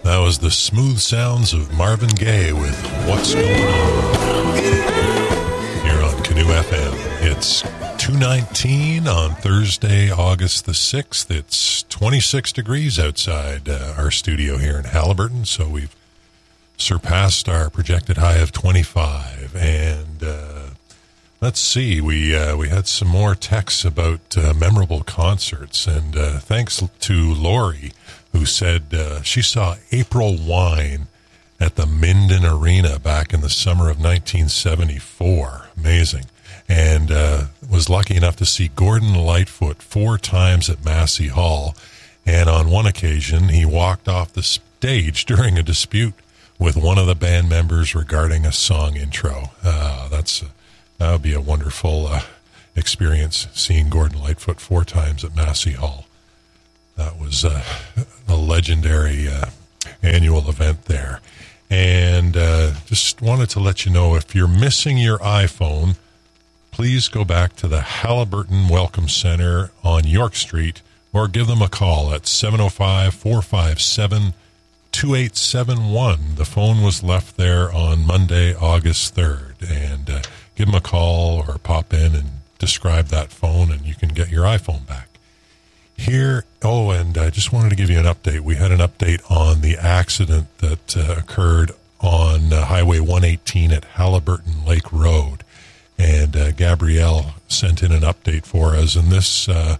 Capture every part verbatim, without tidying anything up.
That was the smooth sounds of Marvin Gaye with What's Going On here on Canoe F M. It's two nineteen on Thursday, August the sixth. It's twenty-six degrees outside uh, our studio here in Haliburton, so we've surpassed our projected high of twenty-five. And uh, let's see, we uh, we had some more texts about uh, memorable concerts, and uh, thanks to Lori, who said uh, she saw April Wine at the Minden Arena back in the summer of nineteen seventy-four. Amazing. And uh, was lucky enough to see Gordon Lightfoot four times at Massey Hall. And on one occasion, he walked off the stage during a dispute with one of the band members regarding a song intro. Uh, that's uh, that would be a wonderful uh, experience, seeing Gordon Lightfoot four times at Massey Hall. That was uh, a legendary uh, annual event there. And uh, just wanted to let you know, if you're missing your iPhone, please go back to the Haliburton Welcome Center on York Street, or give them a call at seven oh five, four five seven, two eight seven one. The phone was left there on Monday, August third. And uh, give them a call or pop in and describe that phone, and you can get your iPhone back. Here, oh, and I just wanted to give you an update. We had an update on the accident that uh, occurred on uh, Highway one eighteen at Haliburton Lake Road. And uh, Gabrielle sent in an update for us. And this, uh,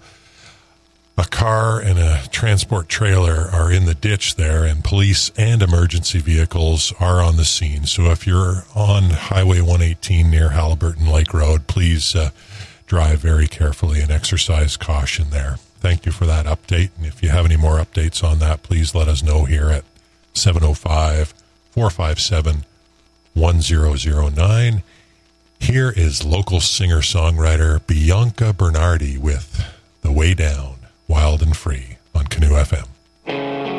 a car and a transport trailer are in the ditch there, and police and emergency vehicles are on the scene. So if you're on Highway one eighteen near Haliburton Lake Road, please uh, drive very carefully and exercise caution there. Thank you for that update. And if you have any more updates on that, please let us know here at seven oh five, four five seven, one oh oh nine. Here is local singer-songwriter Bianca Bernardi with The Way Down.